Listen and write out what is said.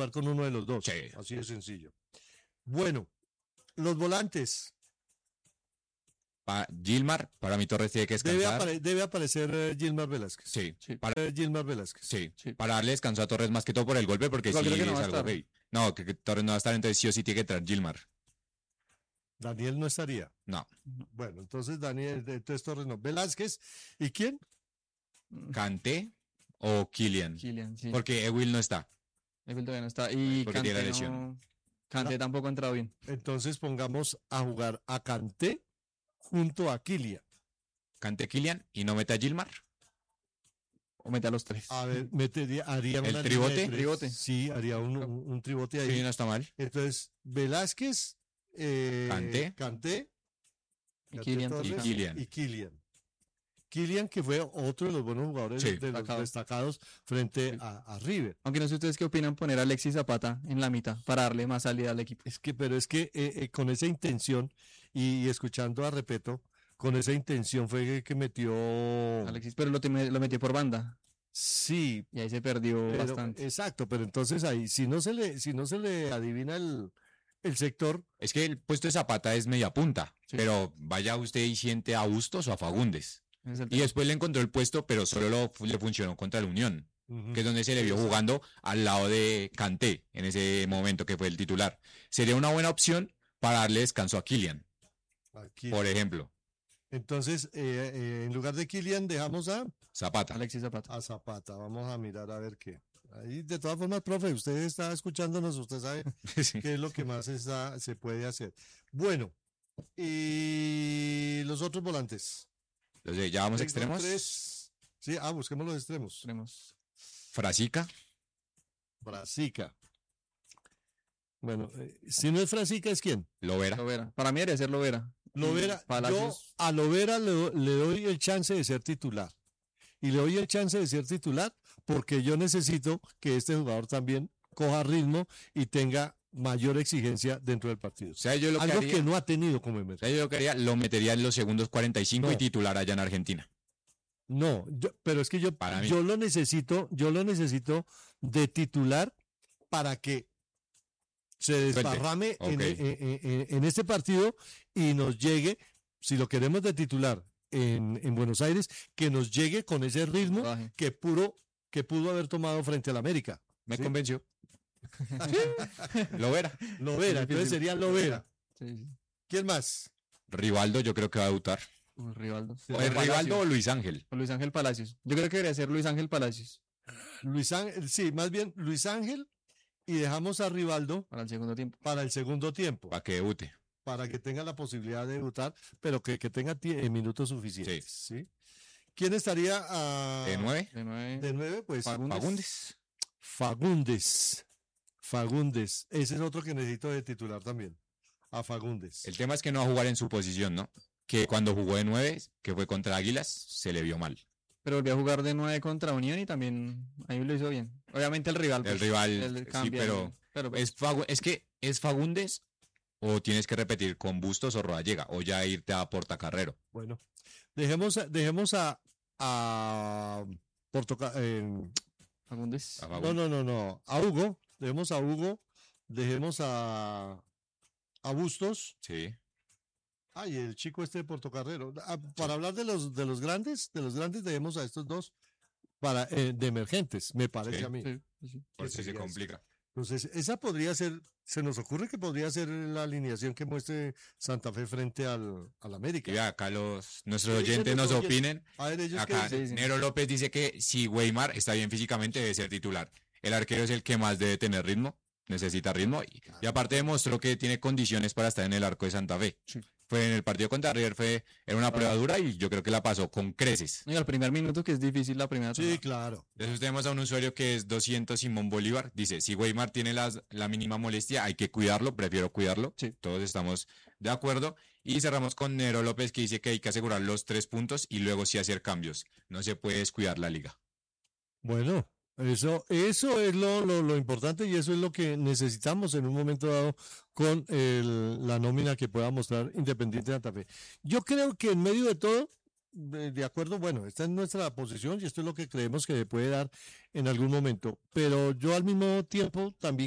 jugar con uno de los dos. Sí. Así de sencillo. Bueno, los volantes. Gilmar, para mí Torres tiene que descansar. Debe aparecer Gilmar Velázquez. Sí, Gilmar Velázquez. sí, Sí. para darle descanso a Torres más que todo por el golpe, porque Igual sí creo que no es va a algo estar. heavy. No, que Torres no va a estar, entonces sí o sí tiene que entrar Gilmar. Daniel no estaría. No, Bueno, entonces entonces Torres no. Velázquez. ¿Y quién? Kanté o Kylian, Kylian, sí. porque Ewil no está. Neville todavía no está. Y Porque tiene la Kanté lesión. Kanté tampoco ha entrado bien. Entonces pongamos a jugar a Kanté junto a Kylian. Kanté, Kylian y no meta a Gilmar. O mete a los tres. A ver, haría ¿El una tribote? línea de tres. Tribote. Sí, haría un tribote ahí. Sí, no está mal. Entonces, Velázquez, Kanté. Kanté, Y Kylian Torres Torres. Kylian. y Kylian. Kylian, que fue otro de los buenos jugadores Sí. de los Destacado. destacados frente Sí. a River. Aunque no sé ustedes qué opinan poner a Alexis Zapata en la mitad para darle más salida al equipo. Pero es que con esa intención y escuchando a Repeto, con esa intención fue que metió. Alexis, pero lo metió por banda. Sí, Y ahí se perdió pero, bastante. exacto, pero entonces ahí, si no se le adivina el sector, Es que el puesto de Zapata es media punta, Sí. pero vaya usted y siente a Bustos o a Fagundes. Ese es el Y tema. después le encontró el puesto, pero solo le funcionó contra el Unión, ujú, que es donde se le vio jugando al lado de Kanté en ese momento que fue el titular. Sería una buena opción para darle descanso a Kylian, aquí. por ejemplo. Entonces, en lugar de Kylian, dejamos Zapata. Alexis Zapata. a Zapata. Vamos a mirar a ver qué. Ahí, de todas formas, profe, usted está escuchándonos, usted sabe Sí. qué es lo que más se puede hacer. Bueno, y los otros volantes. Entonces, ya vamos Tengo extremos. tres. Sí, busquemos los extremos. Tenemos Frasica. Brasica. Bueno, si no es Frasica, ¿es quién? Lovera. Lovera. Para mí debería ser Lovera. Lovera. Yo Palacios. a Lovera le doy el chance de ser titular. Y le doy el chance de ser titular porque yo necesito que este jugador también coja ritmo y tenga mayor exigencia dentro del partido. O sea, yo lo que Algo haría, que no ha tenido como o emergencia. sea, yo lo que haría, lo metería en los segundos 45 y No. titular allá en Argentina. No, pero es que Para mí. yo lo necesito de titular para que se desparrame Ok. en este partido y nos llegue, si lo queremos de titular en Buenos Aires, que nos llegue con ese ritmo Baje. que pudo haber tomado frente al América. Me ¿Sí? convenció. Lovera. Lovera, entonces sería Lovera. Sí, sí. ¿Quién más? Rivaldo, yo creo que va a debutar. Rivaldo. O es Rivaldo o Luis Ángel. O Luis Ángel Palacios. Yo creo que debería ser Luis Ángel Palacios Luis Ángel, sí, más bien Luis Ángel y dejamos a Rivaldo para el segundo tiempo. para el segundo tiempo, Para que debute. para que tenga la posibilidad de debutar, pero que tenga minutos suficientes. ¿Sí? ¿Quién estaría De 9. De 9. de 9? Pues Fagundes. Fagundes. Ese es otro que necesito de titular también. A Fagundes. El tema es que no va a jugar en su posición, ¿no? Que cuando jugó de 9, que fue contra Águilas, se le vio mal. Pero volvió a jugar de 9 contra Unión y también ahí lo hizo bien. Obviamente el rival. El pues, rival, él sí, cambia, pero pues, es que es Fagundes o tienes que repetir con Bustos o Rodallega o ya irte a Portacarrero. Bueno, dejemos a Fagundes. A Fagundes. no. A Hugo. Dejemos a Hugo. Dejemos a Bustos. Sí. Ay, el chico este de Portocarrero. Para hablar de los grandes, dejemos a estos dos de emergentes, me parece Sí. a mí. Sí, sí. Por si se sería complica. Entonces, esa podría ser, se nos ocurre que podría ser la alineación que muestre Santa Fe frente al América. Y vea, acá nuestros ¿Qué dicen oyentes los nos oyentes? opinen. A ver, ellos Acá qué dicen. Sí, sí. Nero López dice que si Weimar está bien físicamente debe ser titular. El arquero es el que más debe tener ritmo, necesita ritmo y aparte demostró que tiene condiciones para estar en el arco de Santa Fe. Sí. Fue en el partido contra River, era una prueba dura y yo creo que la pasó con creces. Y al primer minuto, que es difícil la primera Sí, tomada. claro. Después tenemos a un usuario que es 200 Simón Bolívar. Dice, si Weimar tiene la mínima molestia, hay que cuidarlo, prefiero cuidarlo. Sí. Todos estamos de acuerdo. Y cerramos con Nero López que dice que hay que asegurar los 3 puntos y luego sí hacer cambios. No se puede descuidar la liga. Bueno, eso es lo importante y eso es lo que necesitamos en un momento dado con la nómina que pueda mostrar Independiente de Santa Fe. Yo creo que en medio de todo, de acuerdo, bueno, esta es nuestra posición y esto es lo que creemos que puede dar en algún momento, pero yo al mismo tiempo también